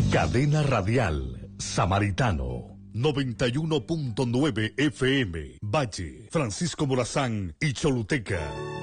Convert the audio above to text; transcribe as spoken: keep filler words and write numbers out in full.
Cadena Radial Samaritano noventa y uno punto nueve F M, Valle, Francisco Morazán y Choluteca.